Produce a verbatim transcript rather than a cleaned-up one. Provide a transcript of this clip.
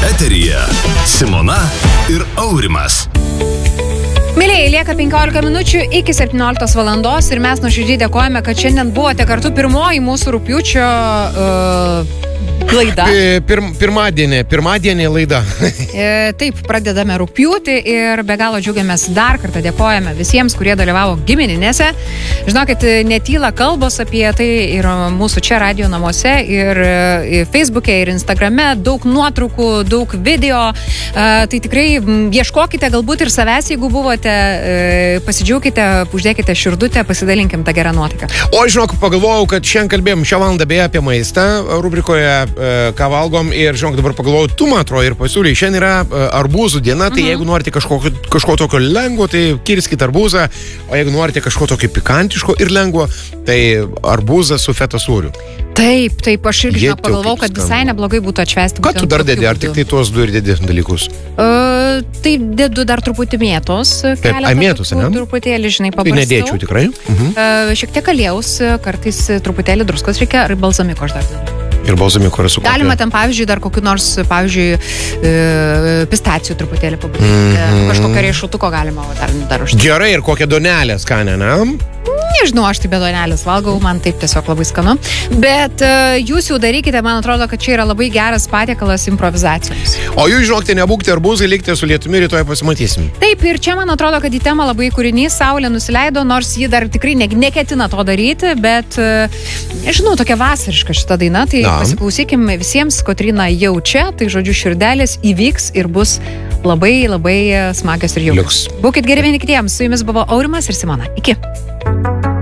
Eteryje Simona ir Aurimas. Mėlėjai, lieka penkiolika minučių iki septynioliktos valandos ir mes nuoširdžiai dėkojame, kad šiandien buvote kartu pirmoji mūsų rugpjūčio uh, laida. Pir, pirmadienė, pirmadienė laida. e, taip, pradedame rugpjūtį ir be galo džiaugiamės, dar kartą dėkojame visiems, kurie dalyvavo gimininėse. Žinokit, netyla kalbos apie tai ir mūsų čia radio namuose, ir Facebook'e, ir Instagrame, daug nuotraukų, daug video. E, tai tikrai ieškokite galbūt ir savęs, jeigu buvote, e, pasidžiaukite, uždėkite širdutę, pasidalinkim tą gerą nuotaiką. O, žinok, pagalvojau, kad šiandien kalbėjom šią valandą beje apie maistą rubrikoje, ką valgom, ir žinok, dabar pagalvojau, tu, man atrodo, ir pasiūlyi, šiandien yra arbūzų diena, tai mhm. jeigu norite kažko, kažko tokio lengvo, tai kirskite arbūzą, o jeigu norite kažko tokio pikantiško ir lengvo, tai arbūzą su feta sūriu. Taip, taip, aš irgi žinok, pagalvojau, kad visai neblogai būtų atšvęsti. Ką tu dar dedi, ar tik tai tuos du ir dedi dalykus? Uh, tai dedu dar truputį mėtos. Taip, ai mėtos, ne? Truputėlį, žinai, paprasčiau. Tai nedėčiau tikrai. Mhm. Uh, šiek tiek aliejaus, kartais truputėlį druskos reikia, ir balzamiko aš dar dedu. Ir balzamiko yra su kokia? Galima ten, pavyzdžiui, dar kokiu nors, pavyzdžiui, e, pistacijų truputėlį pabandyti. Mm-hmm. Kažkokią riešutuko galima dar, dar užtikti. Gerai, ir kokią donelę skanę, ne? Nežinau, aš tai be donelės valgau, man taip tiesiog labai skanu. Bet uh, jūs jau darykite, man atrodo, kad čia yra labai geras patiekalas improvizacijoms. O jūs, žinokite, nebūkite arbūzai, likite su lietumi, rytoj pasimatysim. Taip, ir čia, man atrodo, kad į temą labai kūrinys Saulė nusileido, nors ji dar tikrai ne, neketina to daryti, bet, uh, nežinau, tokia vasariška šita daina, tai Na. pasiklausykime visiems, Kotryna jau čia, tai žodžiu širdelės įvyks ir bus labai, labai smagios ir jaukios. Būkit geri vieni kitiems, su jumis buvo Aurimas ir Simona. Iki.